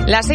Las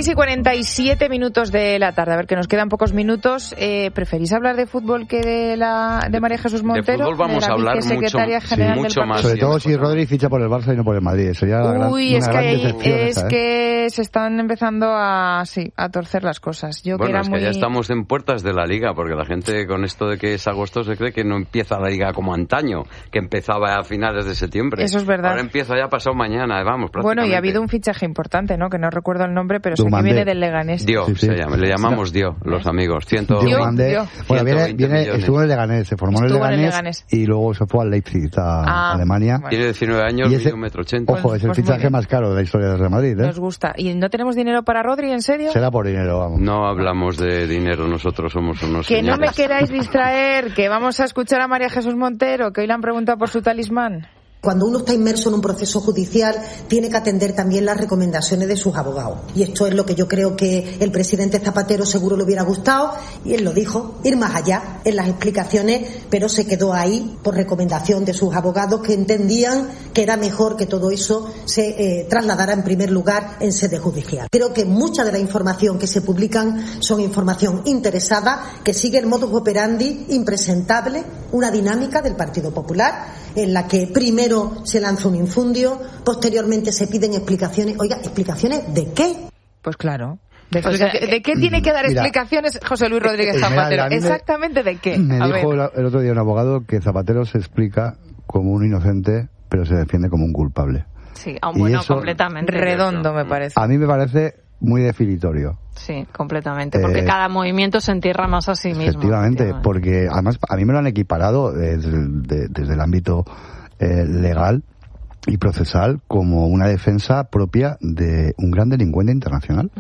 6:47 de la tarde. A ver, que nos quedan pocos minutos. ¿Preferís hablar de fútbol que de María Jesús Montero? De fútbol vamos a hablar mucho más. Sobre todo si Rodri ficha por el Barça y no por el Madrid. Sería una gran decepción que se están empezando a torcer las cosas. Ya estamos en puertas de la Liga, porque la gente con esto de que es agosto se cree que no empieza la Liga como antaño, que empezaba a finales de septiembre. Eso es verdad. Ahora empieza ya pasado mañana, vamos, prácticamente. Bueno, y ha habido un fichaje importante, ¿no? Que no recuerdo el nombre, pero sé que viene del Leganés. Dio, le llamamos Dio, los amigos. Bueno, estuvo en el Leganés, se formó en el Leganés y luego se fue al Leipzig, a Alemania. Bueno. Tiene 19 años, mide 1,80 m. Ojo, es el fichaje más caro de la historia del Real Madrid, ¿eh? Nos gusta. ¿Y no tenemos dinero para Rodri, en serio? Será por dinero, vamos. No hablamos de dinero, nosotros somos unos Que señores. no me queráis distraer, que vamos a escuchar a María Jesús Montero, que hoy le han preguntado por su talismán. Cuando uno está inmerso en un proceso judicial, tiene que atender también las recomendaciones de sus abogados. Y esto es lo que yo creo que el presidente Zapatero seguro le hubiera gustado, y él lo dijo, ir más allá en las explicaciones, pero se quedó ahí por recomendación de sus abogados, que entendían que era mejor que todo eso se trasladara en primer lugar en sede judicial. Creo que mucha de la información que se publican son información interesada, que sigue el modus operandi impresentable, una dinámica del Partido Popular, en la que primero se lanza un infundio, posteriormente se piden explicaciones. Oiga, ¿explicaciones de qué? Pues claro. ¿De qué tiene que dar explicaciones José Luis Rodríguez Zapatero? ¿Exactamente de qué? Me dijo el otro día un abogado que Zapatero se explica como un inocente, pero se defiende como un culpable. Sí, bueno, completamente. Redondo, me parece. A mí me parece muy definitorio. Sí, completamente, porque cada movimiento se entierra más a sí mismo. Efectivamente, porque además a mí me lo han equiparado desde el ámbito legal y procesal como una defensa propia de un gran delincuente internacional.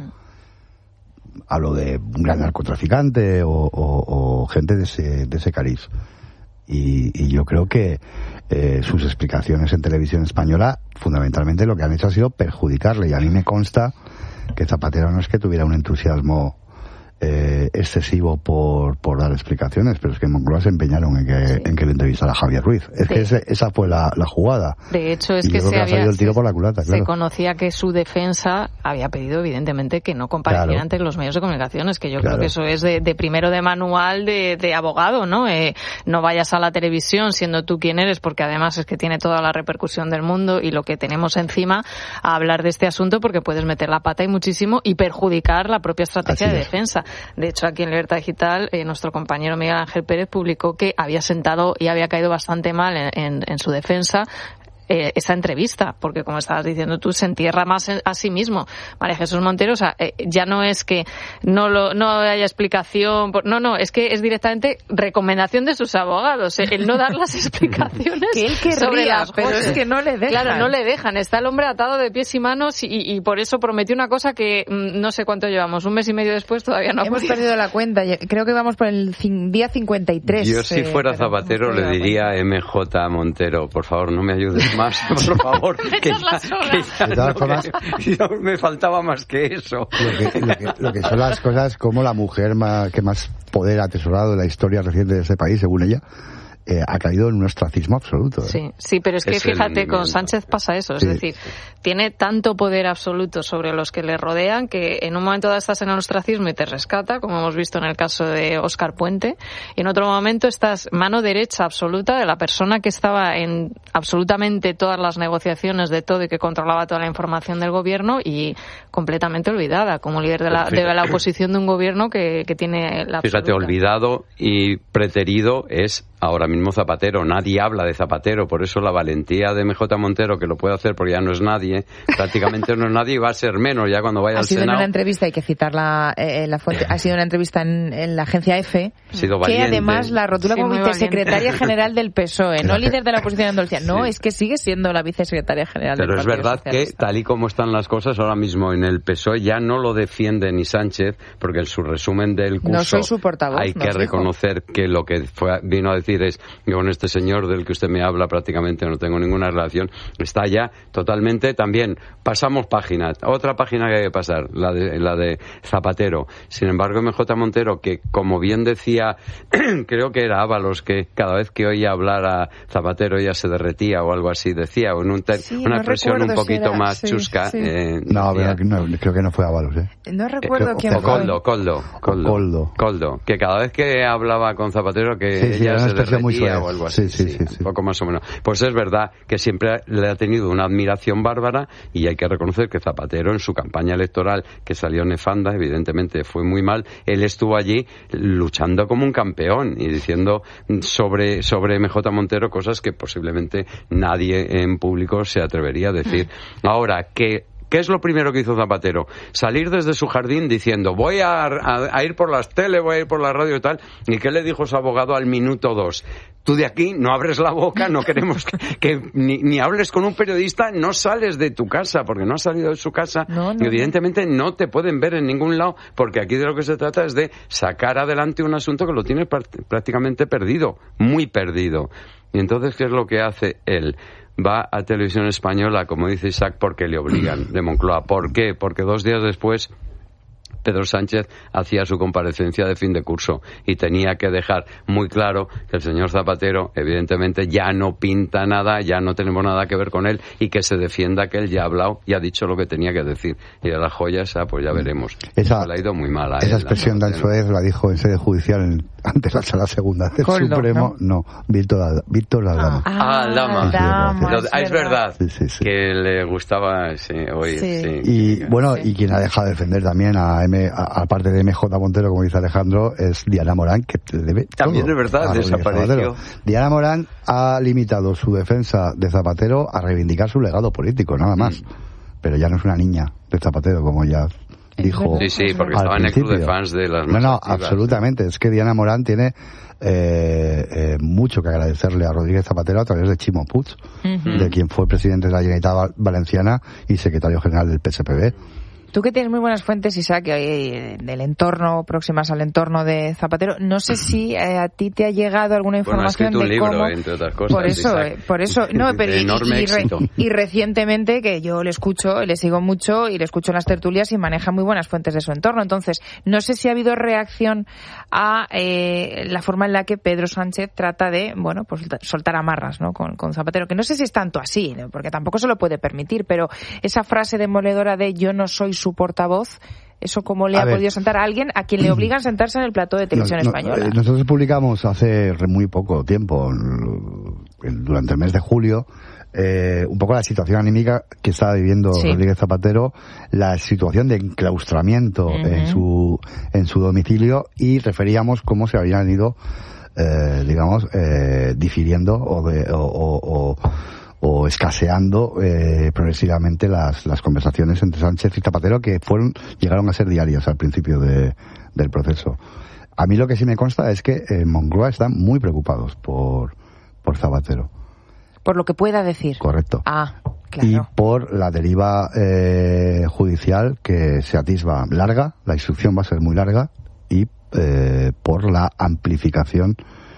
Hablo de un gran narcotraficante o gente de ese cariz. Y yo creo que sus explicaciones en televisión española fundamentalmente lo que han hecho ha sido perjudicarle, y a mí me consta que Zapatero no es que tuviera un entusiasmo excesivo por dar explicaciones, pero es que en Moncloa se empeñaron en que le entrevistara a Javier Ruiz. Es que esa fue la jugada. De hecho, es y que yo creo que ha salido el tiro por la culata, claro. Se conocía que su defensa había pedido, evidentemente, que no compareciera ante los medios de comunicaciones, que yo creo que eso es de primero de manual de abogado, ¿no? No vayas a la televisión siendo tú quien eres, porque además es que tiene toda la repercusión del mundo y lo que tenemos encima a hablar de este asunto, porque puedes meter la pata y muchísimo y perjudicar la propia estrategia de defensa. De hecho, aquí en Libertad Digital, nuestro compañero Miguel Ángel Pérez publicó que había sentado y había caído bastante mal en su defensa esa entrevista, porque como estabas diciendo tú, se entierra más a sí mismo. María Jesús Montero, o sea, ya no es que no haya explicación, no, es que es directamente recomendación de sus abogados, el no dar las explicaciones que él querría, sobre las pero cosas. Es que no le dejan. Claro, no le dejan, está el hombre atado de pies y manos y por eso prometió una cosa que no sé cuánto llevamos, un mes y medio después todavía no hemos perdido la cuenta, creo que vamos por el día 53. Yo si fuera Zapatero le diría MJ Montero, por favor, no me ayudes más, por favor, que ya me faltaba más que eso. Lo que son las cosas, como la mujer que más poder ha atesorado en la historia reciente de este país, según ella, ha caído en un ostracismo absoluto. Sí, pero es que fíjate, con Sánchez pasa eso, es decir, tiene tanto poder absoluto sobre los que le rodean que en un momento dado estás en el ostracismo y te rescata, como hemos visto en el caso de Óscar Puente, y en otro momento estás mano derecha absoluta de la persona que estaba en absolutamente todas las negociaciones de todo y que controlaba toda la información del gobierno y completamente olvidada como líder de la oposición de un gobierno que tiene la absoluta. Fíjate, olvidado y preterido es ahora mismo Zapatero. Nadie habla de Zapatero, por eso la valentía de MJ Montero, que lo puede hacer porque ya no es nadie, prácticamente no es nadie y va a ser menos ya cuando vaya al Senado. Ha sido en una entrevista, hay que citar la fuente, ha sido una entrevista en la agencia EFE, que además la rotula como vicesecretaria general del PSOE, no líder de la oposición de Andalucía, no, es que sigue siendo la vicesecretaria general del PSOE. Pero es verdad que tal y como están las cosas ahora mismo en el PSOE ya no lo defiende ni Sánchez, porque en su resumen del curso no soy su portavoz, hay que reconocer que lo que vino a decir decir es que con este señor del que usted me habla prácticamente no tengo ninguna relación, está ya totalmente también, pasamos página, otra página que hay que pasar, la de Zapatero. Sin embargo, MJ Montero, que como bien decía, creo que era Ábalos, que cada vez que oía hablar a Zapatero ya se derretía o algo así, decía, o en una expresión un poquito más chusca. No, creo que no fue Ábalos, No recuerdo quién fue. Coldo, que cada vez que hablaba con Zapatero que ella se derretía o algo así, un poco más o menos. Pues es verdad que siempre le ha tenido una admiración bárbara, y hay que reconocer que Zapatero en su campaña electoral, que salió nefanda, evidentemente fue muy mal, él estuvo allí luchando como un campeón y diciendo sobre MJ Montero cosas que posiblemente nadie en público se atrevería a decir. Ahora, ¿qué es lo primero que hizo Zapatero? Salir desde su jardín diciendo, voy a ir por las tele, voy a ir por la radio y tal. ¿Y qué le dijo su abogado al minuto 2? Tú de aquí no abres la boca, no queremos que ni hables con un periodista, no sales de tu casa, porque no has salido de su casa, y evidentemente no te pueden ver en ningún lado, porque aquí de lo que se trata es de sacar adelante un asunto que lo tiene prácticamente perdido, muy perdido. Y entonces, ¿qué es lo que hace él? Va a Televisión Española, como dice Isaac, porque le obligan, de Moncloa. ¿Por qué? Porque 2 días después Pedro Sánchez hacía su comparecencia de fin de curso y tenía que dejar muy claro que el señor Zapatero evidentemente ya no pinta nada, ya no tenemos nada que ver con él, y que se defienda que él ya ha hablado y ha dicho lo que tenía que decir. Y de la joya esa, pues ya veremos. Le ha ido muy mal a él. Esa expresión de Ansoez la dijo en sede judicial ante la Sala Segunda del Supremo. No, Víctor Aldama. Aldama. Es verdad que le gustaba oír. Y bueno, y quien ha dejado de defender también aparte de MJ Montero, como dice Alejandro, es Diana Morán, que debe también es verdad, desapareció. Diana Morán ha limitado su defensa de Zapatero a reivindicar su legado político, nada más. Pero ya no es una niña de Zapatero, como ya dijo. Sí, porque estaba en el club de fans de las No, absolutamente. Es que Diana Morán tiene mucho que agradecerle a Rodríguez Zapatero a través de Chimo Puig, de quien fue presidente de la Generalitat Valenciana y secretario general del PSPB. Tú que tienes muy buenas fuentes, Isaac, del entorno, próximas al entorno de Zapatero, no sé si a ti te ha llegado alguna información de cómo... libro, entre otras cosas. Por eso, no, pero éxito. Y recientemente, que yo le escucho, le sigo mucho y le escucho en las tertulias y maneja muy buenas fuentes de su entorno. Entonces, no sé si ha habido reacción a la forma en la que Pedro Sánchez trata de, bueno, pues soltar amarras, ¿no? Con Zapatero, que no sé si es tanto así, ¿no? Porque tampoco se lo puede permitir, pero esa frase demoledora de yo no soy su portavoz, ¿eso cómo le ha podido sentar a alguien a quien le obligan a sentarse en el plató de Televisión Española? Nosotros publicamos hace muy poco tiempo, durante el mes de julio, un poco la situación anímica que estaba viviendo Rodríguez Zapatero, la situación de enclaustramiento en su domicilio, y referíamos cómo se habían ido difiriendo o escaseando progresivamente las conversaciones entre Sánchez y Zapatero, que llegaron a ser diarias al principio del proceso. A mí lo que sí me consta es que en Moncloa están muy preocupados por Zapatero. Por lo que pueda decir. Correcto. Claro. Y por la deriva judicial que se atisba larga, la instrucción va a ser muy larga, y por la amplificación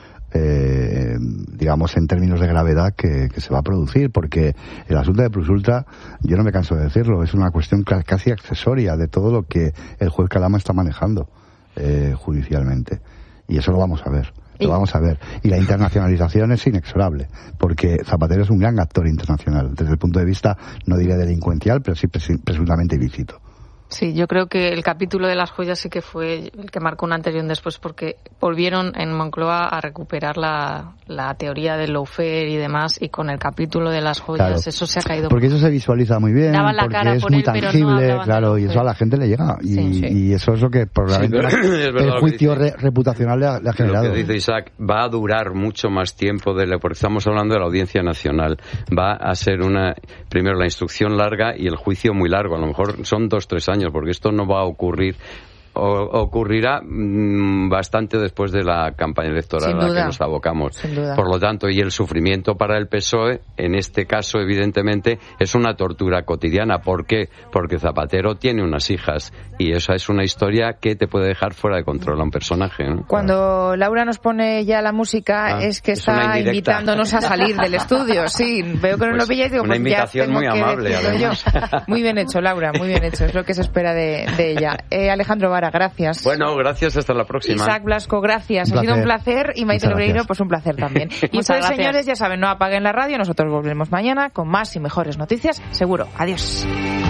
digamos en términos de gravedad que se va a producir, porque el asunto de Plus Ultra, yo no me canso de decirlo, es una cuestión casi accesoria de todo lo que el juez Calama está manejando judicialmente, y eso lo vamos a ver. Y la internacionalización es inexorable, porque Zapatero es un gran actor internacional, desde el punto de vista, no diré delincuencial, pero sí presuntamente ilícito. Sí, yo creo que el capítulo de las joyas sí que fue el que marcó un antes y un después, porque volvieron en Moncloa a recuperar la teoría del lawfare y demás, y con el capítulo de las joyas eso se ha caído. Porque eso se visualiza muy bien, porque es muy tangible, claro, y eso a la gente le llega. Y eso es lo que probablemente el juicio reputacional le ha generado. Lo que dice Isaac, va a durar mucho más tiempo, porque estamos hablando de la Audiencia Nacional. Va a ser primero la instrucción larga y el juicio muy largo. A lo mejor son 2-3 años, porque esto no va a ocurrir ocurrirá bastante después de la campaña electoral a la que nos abocamos. Por lo tanto, y el sufrimiento para el PSOE, en este caso, evidentemente, es una tortura cotidiana. ¿Por qué? Porque Zapatero tiene unas hijas y esa es una historia que te puede dejar fuera de control a un personaje, ¿no? Cuando Laura nos pone ya la música es que está invitándonos a salir del estudio. Sí, veo que no lo pilláis, digo, una invitación muy amable, además. Muy bien hecho, Laura, muy bien hecho. Es lo que se espera de ella. Alejandro Vara, gracias. Bueno, gracias, hasta la próxima. Isaac Blasco, gracias. Ha sido un placer. Y Maite Lebreiro, pues un placer también. Y ustedes, señores, ya saben, no apaguen la radio. Nosotros volvemos mañana con más y mejores noticias, seguro. Adiós.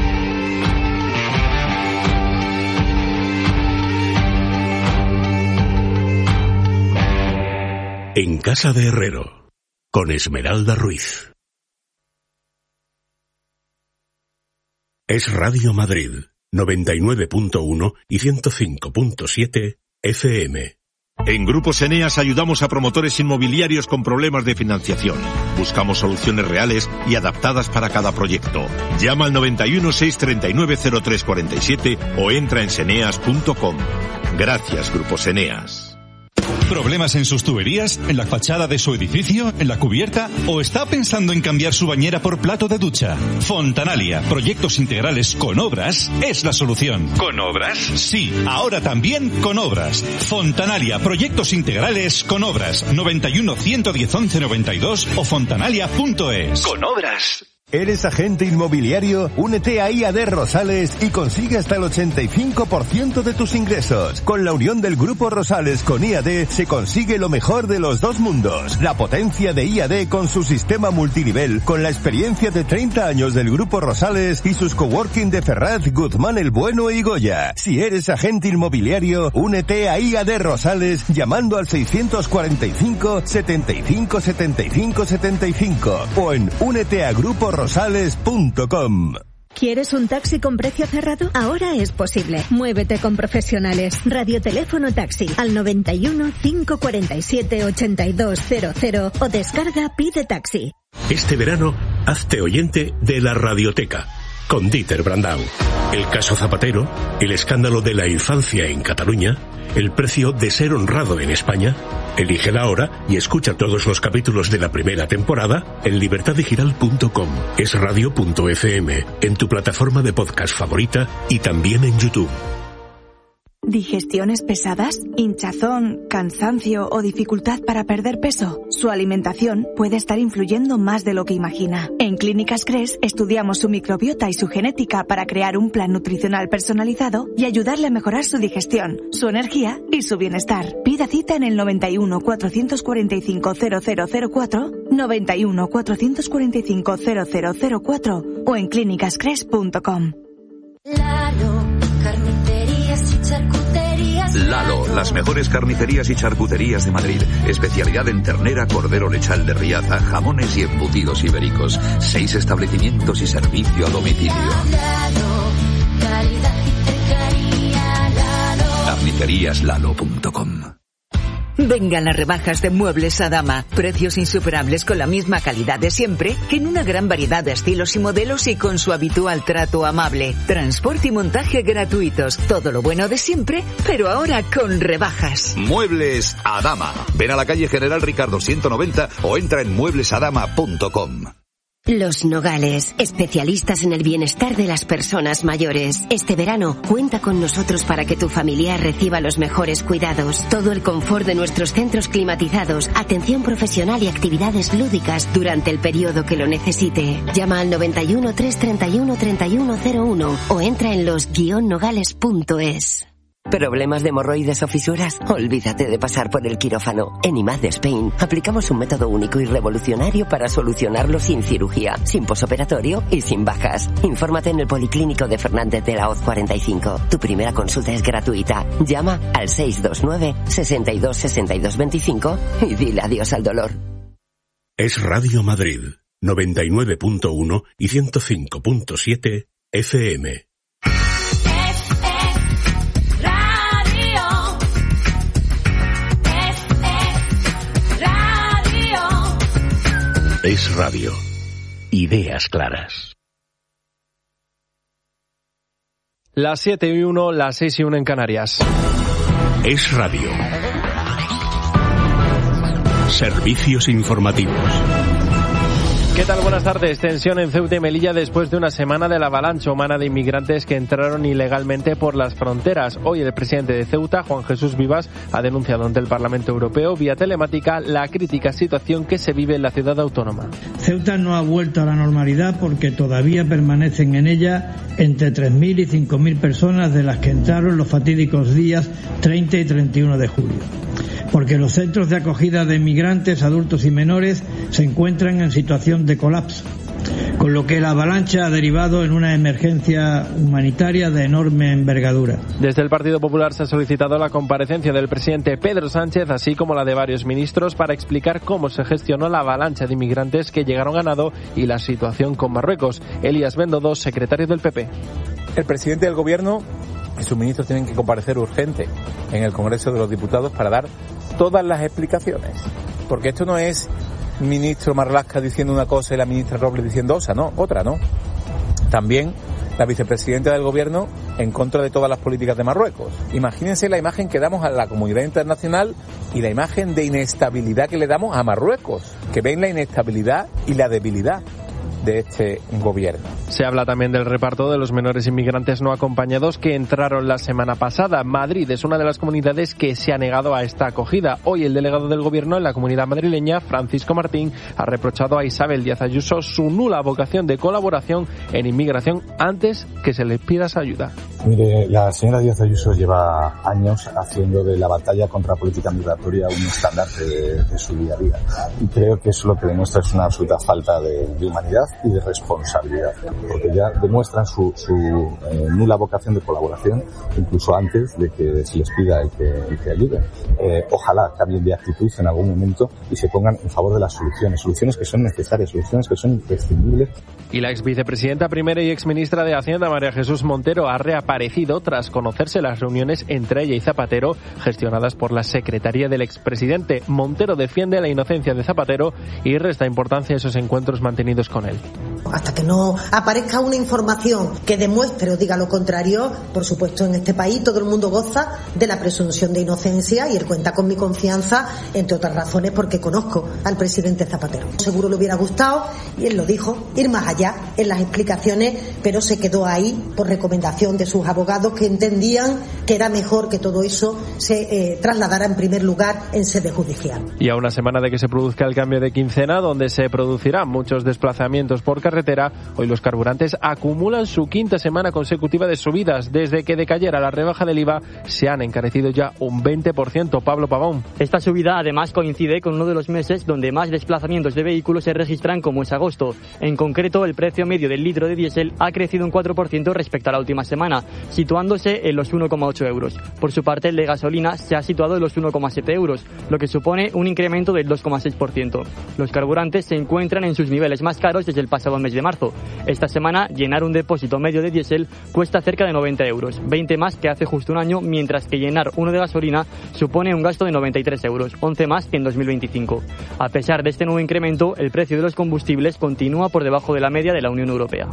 En Casa de Herrero, con Esmeralda Ruiz. Es Radio Madrid, 99.1 y 105.7 FM. En Grupos Eneas ayudamos a promotores inmobiliarios con problemas de financiación. Buscamos soluciones reales y adaptadas para cada proyecto. Llama al 91 639 0347 o entra en seneas.com. Gracias, Grupos Eneas. ¿Problemas en sus tuberías? ¿En la fachada de su edificio? ¿En la cubierta? ¿O está pensando en cambiar su bañera por plato de ducha? Fontanalia, proyectos integrales con obras, es la solución. ¿Con obras? Sí, ahora también con obras. Fontanalia, proyectos integrales con obras. 91 110 11 92 o fontanalia.es. Con obras. ¿Eres agente inmobiliario? Únete a IAD Rosales y consigue hasta el 85% de tus ingresos. Con la unión del Grupo Rosales con IAD se consigue lo mejor de los dos mundos. La potencia de IAD con su sistema multinivel, con la experiencia de 30 años del Grupo Rosales y sus coworking de Ferraz, Guzmán el Bueno y Goya. Si eres agente inmobiliario, únete a IAD Rosales llamando al 645 75 75 75 o en úneteagruporosales.com. ¿Quieres un taxi con precio cerrado? Ahora es posible. Muévete con profesionales. Radioteléfono taxi al 91 547 8200 o descarga Pide Taxi. Este verano, hazte oyente de la Radioteca con Dieter Brandau. El caso Zapatero, el escándalo de la infancia en Cataluña, el precio de ser honrado en España. Elígela ahora y escucha todos los capítulos de la primera temporada en libertadigital.com, esradio.fm, en tu plataforma de podcast favorita y también en YouTube. ¿Digestiones pesadas? ¿Hinchazón, cansancio o dificultad para perder peso? Su alimentación puede estar influyendo más de lo que imagina. En Clínicas Cres estudiamos su microbiota y su genética para crear un plan nutricional personalizado y ayudarle a mejorar su digestión, su energía y su bienestar. Pida cita en el 91 445 0004, 91 445 0004 o en clínicascres.com. Lalo, las mejores carnicerías y charcuterías de Madrid. Especialidad en ternera, cordero lechal de Riaza, jamones y embutidos ibéricos. 6 establecimientos y servicio a domicilio. Carniceríaslalo.com. Vengan las rebajas de Muebles Adama. Precios insuperables con la misma calidad de siempre, que en una gran variedad de estilos y modelos y con su habitual trato amable. Transporte y montaje gratuitos. Todo lo bueno de siempre, pero ahora con rebajas. Muebles Adama. Ven a la calle General Ricardo 190 o entra en mueblesadama.com. Los Nogales, especialistas en el bienestar de las personas mayores. Este verano, cuenta con nosotros para que tu familiar reciba los mejores cuidados. Todo el confort de nuestros centros climatizados, atención profesional y actividades lúdicas durante el periodo que lo necesite. Llama al 91 331 3101 o entra en los-nogales.es. ¿Problemas de hemorroides o fisuras? Olvídate de pasar por el quirófano. En IMAD Spain aplicamos un método único y revolucionario para solucionarlo sin cirugía, sin posoperatorio y sin bajas. Infórmate en el Policlínico de Fernández de la Hoz 45. Tu primera consulta es gratuita. Llama al 629 62 62 25 y dile adiós al dolor. Es Radio Madrid, 99.1 y 105.7 FM. Es Radio. Ideas claras. Las 7:01, las 6:01 en Canarias. Es Radio. Servicios informativos. ¿Qué tal? Buenas tardes. Tensión en Ceuta y Melilla después de una semana de la avalancha humana de inmigrantes que entraron ilegalmente por las fronteras. Hoy el presidente de Ceuta, Juan Jesús Vivas, ha denunciado ante el Parlamento Europeo vía telemática la crítica situación que se vive en la ciudad autónoma. Ceuta no ha vuelto a la normalidad porque todavía permanecen en ella entre 3.000 y 5.000 personas de las que entraron los fatídicos días 30 y 31 de julio. Porque los centros de acogida de migrantes, adultos y menores se encuentran en situación de colapso, con lo que la avalancha ha derivado en una emergencia humanitaria de enorme envergadura. Desde el Partido Popular se ha solicitado la comparecencia del presidente Pedro Sánchez, así como la de varios ministros, para explicar cómo se gestionó la avalancha de inmigrantes que llegaron a nado y la situación con Marruecos. Elías Bendodo, secretario del PP. El presidente del Gobierno y sus ministros tienen que comparecer urgente en el Congreso de los Diputados para dar todas las explicaciones, porque esto no es ministro Marlaska diciendo una cosa y la ministra Robles diciendo otra, ¿no? También la vicepresidenta del Gobierno en contra de todas las políticas de Marruecos. Imagínense la imagen que damos a la comunidad internacional y la imagen de inestabilidad que le damos a Marruecos, que ven la inestabilidad y la debilidad de este gobierno. Se habla también del reparto de los menores inmigrantes no acompañados que entraron la semana pasada. Madrid es una de las comunidades que se ha negado a esta acogida. Hoy el delegado del gobierno en la comunidad madrileña, Francisco Martín, ha reprochado a Isabel Díaz Ayuso su nula vocación de colaboración en inmigración antes que se les pida esa ayuda. Mire, la señora Díaz Ayuso lleva años haciendo de la batalla contra la política migratoria un estandarte de su día a día. Y creo que eso lo que demuestra es una absoluta falta de humanidad y de responsabilidad, porque ya demuestran su nula vocación de colaboración incluso antes de que se les pida el que ayuden. Ojalá cambien de actitud en algún momento y se pongan en favor de las soluciones que son necesarias, soluciones que son imprescindibles. Y la ex vicepresidenta primera y ex ministra de Hacienda, María Jesús Montero, ha reaparecido tras conocerse las reuniones entre ella y Zapatero gestionadas por la secretaría del expresidente. Montero defiende la inocencia de Zapatero y resta importancia a esos encuentros mantenidos con él. Hasta que no aparezca una información que demuestre o diga lo contrario, por supuesto en este país todo el mundo goza de la presunción de inocencia y él cuenta con mi confianza, entre otras razones porque conozco al presidente Zapatero. Seguro le hubiera gustado, y él lo dijo, ir más allá en las explicaciones, pero se quedó ahí por recomendación de sus abogados que entendían que era mejor que todo eso se trasladara en primer lugar en sede judicial. Y a una semana de que se produzca el cambio de quincena, donde se producirán muchos desplazamientos por carretera, hoy los carburantes acumulan su quinta semana consecutiva de subidas. Desde que decayera la rebaja del IVA se han encarecido ya un 20%. Pablo Pavón. Esta subida además coincide con uno de los meses donde más desplazamientos de vehículos se registran, como es agosto. En concreto, el precio medio del litro de diésel ha crecido un 4% respecto a la última semana, situándose en los 1,8 euros. Por su parte, el de gasolina se ha situado en los 1,7 euros, lo que supone un incremento del 2,6%. Los carburantes se encuentran en sus niveles más caros desde el pasado mes de marzo. Esta semana, llenar un depósito medio de diésel cuesta cerca de 90 euros, 20 más que hace justo un año, mientras que llenar uno de gasolina supone un gasto de 93 euros, 11 más que en 2025. A pesar de este nuevo incremento, el precio de los combustibles continúa por debajo de la media de la Unión Europea.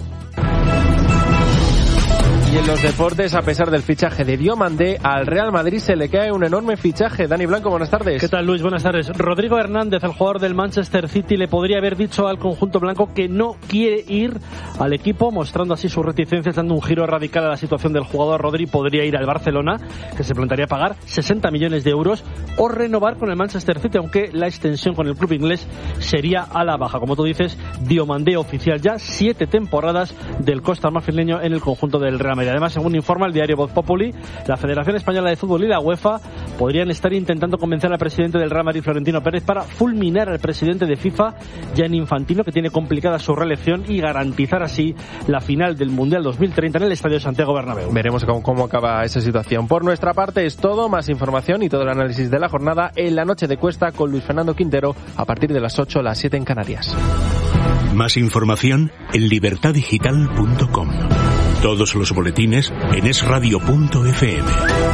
Y en los deportes, a pesar del fichaje de Diomandé, al Real Madrid se le cae un enorme fichaje. Dani Blanco, buenas tardes. ¿Qué tal, Luis? Buenas tardes. Rodrigo Hernández, el jugador del Manchester City, le podría haber dicho al conjunto blanco que no quiere ir al equipo, mostrando así sus reticencias, dando un giro radical a la situación del jugador. Rodri podría ir al Barcelona, que se plantearía pagar 60 millones de euros, o renovar con el Manchester City, aunque la extensión con el club inglés sería a la baja. Como tú dices, Diomandé oficial ya, 7 temporadas del costarricense en el conjunto del Real Madrid. Además, según informa el diario Voz Populi, la Federación Española de Fútbol y la UEFA podrían estar intentando convencer al presidente del Real Madrid, Florentino Pérez, para fulminar al presidente de FIFA, Gianni Infantino, que tiene complicada su reelección, y garantizar así la final del Mundial 2030 en el Estadio Santiago Bernabéu. Veremos cómo acaba esa situación. Por nuestra parte es todo. Más información y todo el análisis de la jornada en La Noche de Cuesta con Luis Fernando Quintero a partir de las 8, las 7 en Canarias. Más información en libertadigital.com. Todos los boletines en esradio.fm.